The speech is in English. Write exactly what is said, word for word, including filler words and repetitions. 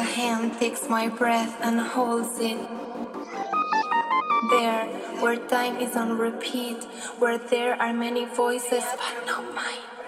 hand takes my breath and holds it. There, where time is on repeat, where there are many voices but not mine.